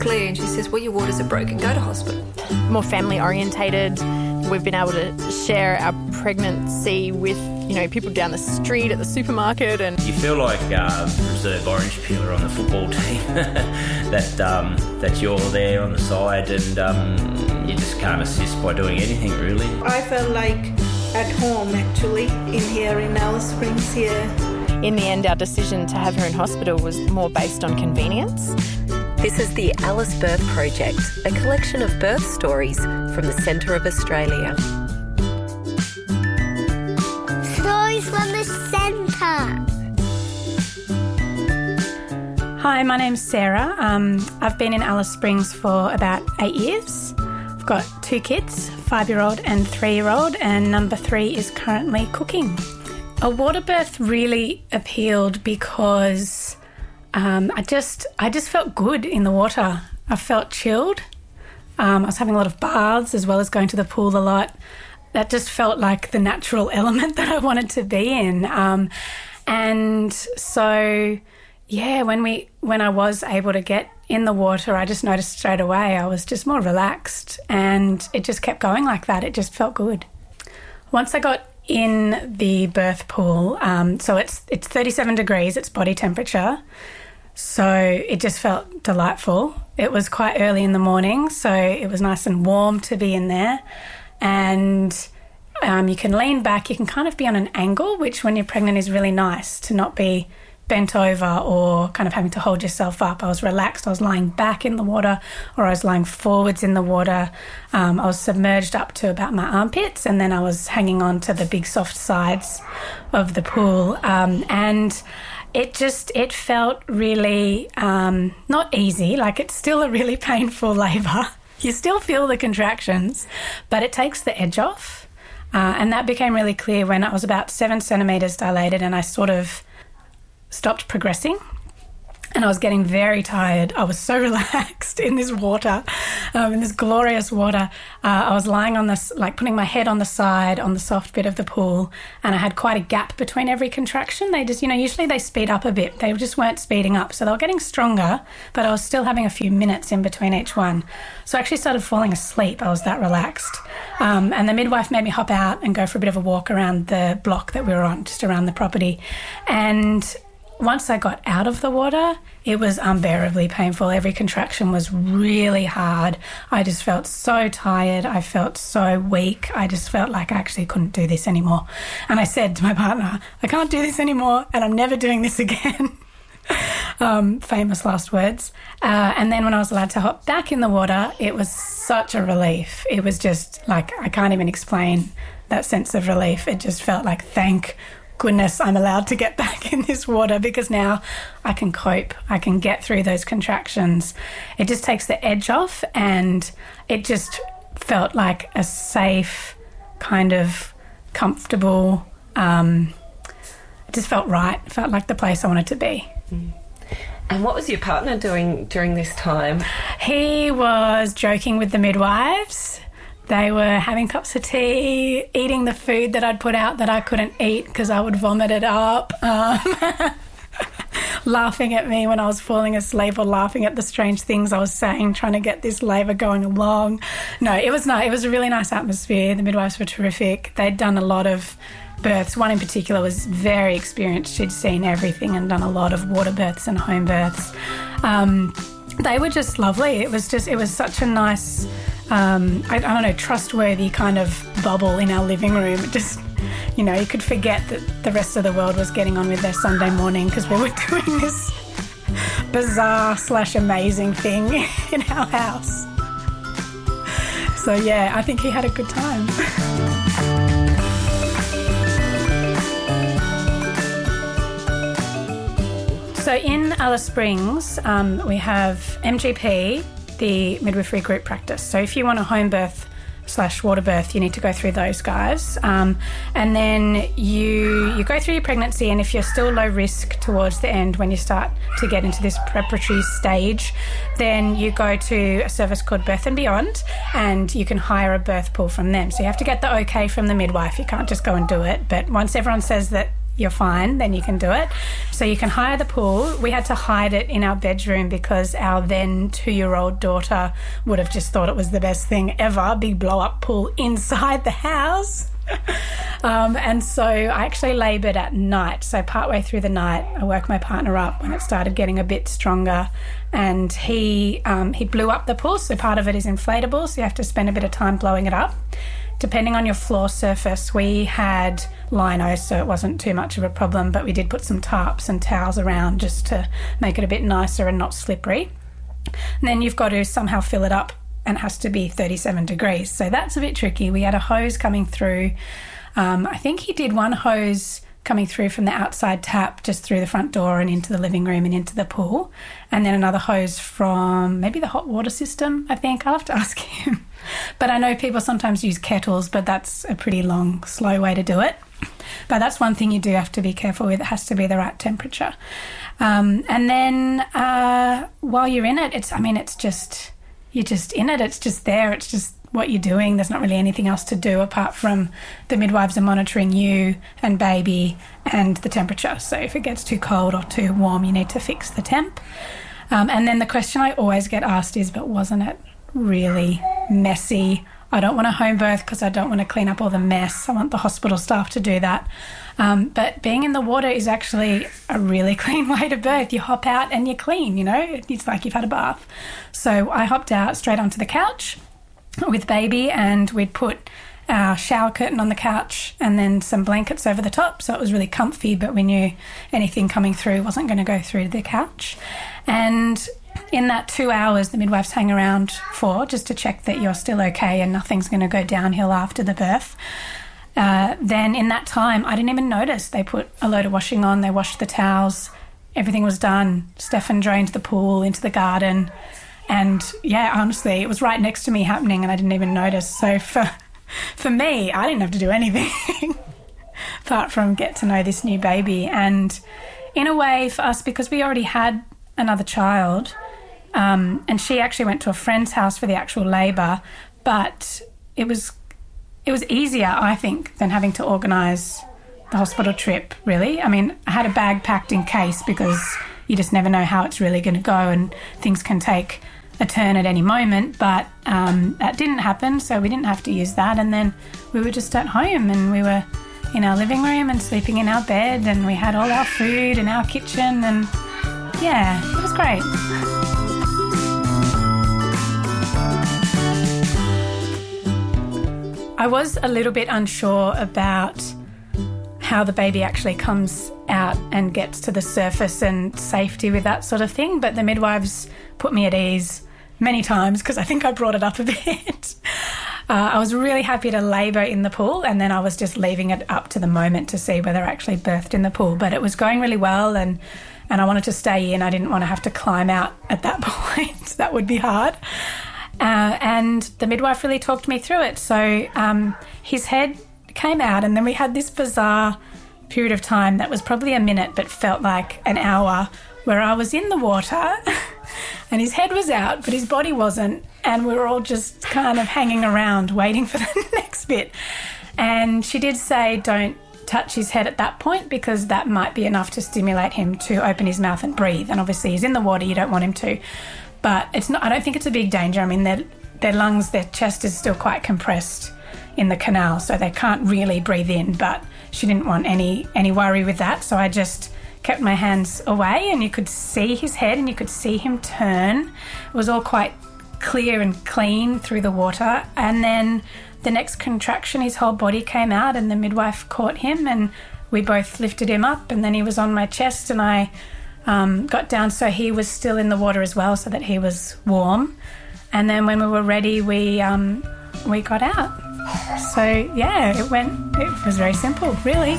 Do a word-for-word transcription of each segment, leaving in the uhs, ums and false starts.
quickly, and she says, well, your waters are broken, go to hospital. More family orientated. We've been able to share our pregnancy with, you know, people down the street at the supermarket. And you feel like uh, reserve orange peeler on the football team, that um, that you're there on the side, and um, you just can't assist by doing anything, really. I felt like at home, actually, in here in Alice Springs here. In the end, our decision to have her in hospital was more based on convenience. This is the Alice Birth Project, a collection of birth stories from the centre of Australia. Stories from the centre. Hi, my name's Sarah. Um, I've been in Alice Springs for about eight years. I've got two kids, five-year-old and three-year-old, and number three is currently cooking. A water birth really appealed because um, I just I just felt good in the water. I felt chilled. Um, I was having a lot of baths as well as going to the pool a lot. That just felt like the natural element that I wanted to be in. Um, and so, yeah, when we when I was able to get in the water, I just noticed straight away I was just more relaxed, and it just kept going like that. It just felt good. Once I got in the birth pool, um, so it's it's thirty-seven degrees, it's body temperature, so it just felt delightful. It was quite early in the morning, so it was nice and warm to be in there, and um, you can lean back, you can kind of be on an angle, which when you're pregnant is really nice, to not be bent over or kind of having to hold yourself up. I was relaxed. I was lying back in the water, or I was lying forwards in the water. Um, I was submerged up to about my armpits, and then I was hanging on to the big soft sides of the pool. Um, and it just, it felt really um, not easy. Like, it's still a really painful labour. You still feel the contractions, but it takes the edge off. Uh, and that became really clear when I was about seven centimetres dilated, and I sort of stopped progressing, and I was getting very tired. I was so relaxed in this water, um, in this glorious water. Uh, I was lying on this, like putting my head on the side on the soft bit of the pool, and I had quite a gap between every contraction. They just, you know, usually they speed up a bit. They just weren't speeding up, so they were getting stronger, but I was still having a few minutes in between each one. So I actually started falling asleep. I was that relaxed. Um, and the midwife made me hop out and go for a bit of a walk around the block that we were on, just around the property. And once I got out of the water, it was unbearably painful. Every contraction was really hard. I just felt so tired. I felt so weak. I just felt like I actually couldn't do this anymore. And I said to my partner, I can't do this anymore, and I'm never doing this again. um, famous last words. Uh, and then when I was allowed to hop back in the water, it was such a relief. It was just like, I can't even explain that sense of relief. It just felt like, thank goodness I'm allowed to get back in this water, because now I can cope. I can get through those contractions. It just takes the edge off, and it just felt like a safe, kind of comfortable, um, it just felt right. It felt like the place I wanted to be. Mm. And what was your partner doing during this time? He was joking with the midwives. They were having cups of tea, eating the food that I'd put out that I couldn't eat because I would vomit it up, um, laughing at me when I was falling asleep, or laughing at the strange things I was saying, trying to get this labour going along. No, it was not. It was a really nice atmosphere. The midwives were terrific. They'd done a lot of births. One in particular was very experienced. She'd seen everything and done a lot of water births and home births. Um, they were just lovely. It was just, it was such a nice, um, I, I don't know, trustworthy kind of bubble in our living room. It just, you know, you could forget that the rest of the world was getting on with their Sunday morning because we were doing this bizarre slash amazing thing in our house. So, yeah, I think he had a good time. So in Alice Springs, um, we have M G P, the midwifery group practice. So if you want a home birth slash water birth, you need to go through those guys. Um, and then you you go through your pregnancy, and if you're still low risk towards the end when you start to get into this preparatory stage, then you go to a service called Birth and Beyond, and you can hire a birth pool from them. So you have to get the okay from the midwife. You can't just go and do it. But once everyone says that you're fine, then you can do it. So you can hire the pool. We had to hide it in our bedroom because our then two-year-old daughter would have just thought it was the best thing ever, big blow-up pool inside the house. um, and so I actually laboured at night. So partway through the night, I woke my partner up when it started getting a bit stronger, and he um, he blew up the pool. So part of it is inflatable, so you have to spend a bit of time blowing it up. Depending on your floor surface, we had lino, so it wasn't too much of a problem, but we did put some tarps and towels around just to make it a bit nicer and not slippery. And then you've got to somehow fill it up, and it has to be thirty-seven degrees. So that's a bit tricky. We had a hose coming through. Um, I think he did one hose coming through from the outside tap just through the front door and into the living room and into the pool. And then another hose from maybe the hot water system, I think. I'll have to ask him. But I know people sometimes use kettles, but that's a pretty long, slow way to do it. But that's one thing you do have to be careful with. It has to be the right temperature. Um, and then uh, while you're in it, it's, I mean, it's just, you're just in it. It's just there. It's just what you're doing. There's not really anything else to do apart from the midwives are monitoring you and baby and the temperature. So if it gets too cold or too warm, you need to fix the temp. Um, and then the question I always get asked is, but wasn't it really messy? I don't want a home birth because I don't want to clean up all the mess. I want the hospital staff to do that. Um, but being in the water is actually a really clean way to birth. You hop out and you're clean, you know. It's like you've had a bath. So I hopped out straight onto the couch with baby, and we'd put our shower curtain on the couch and then some blankets over the top, so it was really comfy, but we knew anything coming through wasn't going to go through the couch. And in that two hours the midwives hang around for, just to check that you're still okay and nothing's going to go downhill after the birth. Uh, then in that time I didn't even notice. They put a load of washing on, they washed the towels, everything was done. Stefan drained the pool into the garden. And yeah, honestly, it was right next to me happening and I didn't even notice. So for for me, I didn't have to do anything apart from get to know this new baby. And in a way for us, because we already had another child, um, and she actually went to a friend's house for the actual labour, but it was it was easier, I think, than having to organise the hospital trip, really. I mean, I had a bag packed in case because you just never know how it's really going to go and things can take a turn at any moment, but um, that didn't happen, so we didn't have to use that. And then we were just at home and we were in our living room and sleeping in our bed, and we had all our food in our kitchen, and yeah, it was great. I was a little bit unsure about how the baby actually comes out and gets to the surface and safety with that sort of thing, but the midwives put me at ease many times because I think I brought it up a bit. uh, I was really happy to labour in the pool, and then I was just leaving it up to the moment to see whether I actually birthed in the pool, but it was going really well, and and I wanted to stay in. I didn't want to have to climb out at that point. That would be hard. Uh, and the midwife really talked me through it. So um, his head came out, and then we had this bizarre period of time that was probably a minute but felt like an hour, where I was in the water and his head was out but his body wasn't, and we were all just kind of hanging around waiting for the next bit. And she did say don't touch his head at that point because that might be enough to stimulate him to open his mouth and breathe, and obviously he's in the water, you don't want him to. But it's not. I don't think it's a big danger. I mean, their their lungs, their chest is still quite compressed in the canal, so they can't really breathe in, but she didn't want any any worry with that, so I just kept my hands away, and you could see his head and you could see him turn. It was all quite clear and clean through the water, and then the next contraction his whole body came out and the midwife caught him and we both lifted him up, and then he was on my chest, and I um, got down so he was still in the water as well, so that he was warm. And then when we were ready, we um, we got out. So yeah, it went, it was very simple, really.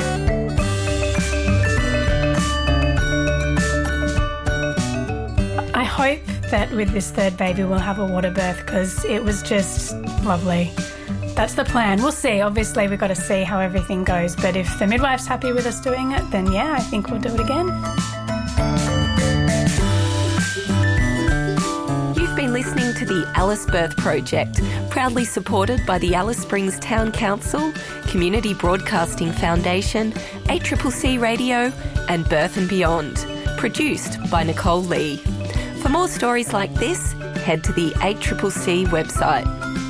I hope that with this third baby we'll have a water birth because it was just lovely. That's the plan. We'll see. Obviously we've got to see how everything goes, but if the midwife's happy with us doing it, then yeah, I think we'll do it again. You've been listening to the Alice Birth Project, proudly supported by the Alice Springs Town Council, Community Broadcasting Foundation, A C C C Radio and Birth and Beyond. Produced by Nicole Lee. For more stories like this, head to the A C C C website.